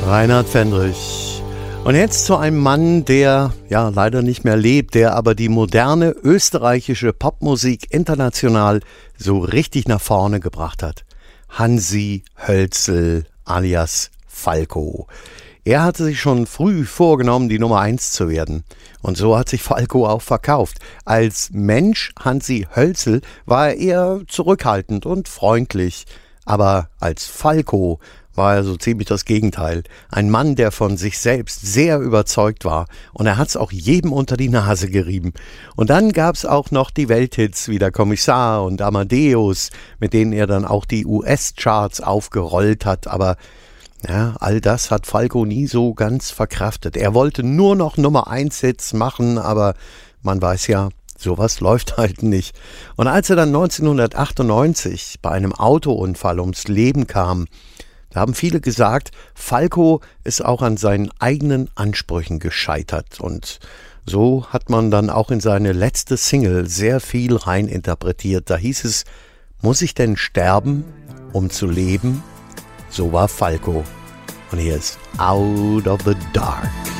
Reinhard Fendrich. Und jetzt zu einem Mann, der ja leider nicht mehr lebt, der aber die moderne österreichische Popmusik international so richtig nach vorne gebracht hat. Hansi Hölzel alias Falco. Er hatte sich schon früh vorgenommen, die Nummer 1 zu werden. Und so hat sich Falco auch verkauft. Als Mensch Hansi Hölzel war er eher zurückhaltend und freundlich. Aber als Falco war er so ziemlich das Gegenteil. Ein Mann, der von sich selbst sehr überzeugt war. Und er hat es auch jedem unter die Nase gerieben. Und dann gab es auch noch die Welthits wie der Kommissar und Amadeus, mit denen er dann auch die US-Charts aufgerollt hat. Aber ja, all das hat Falco nie so ganz verkraftet. Er wollte nur noch Nummer 1 Hits machen, aber man weiß ja, sowas läuft halt nicht. Und als er dann 1998 bei einem Autounfall ums Leben kam, da haben viele gesagt, Falco ist auch an seinen eigenen Ansprüchen gescheitert. Und so hat man dann auch in seine letzte Single sehr viel reininterpretiert. Da hieß es, muss ich denn sterben, um zu leben? So war Falco. Und hier ist Out of the Dark.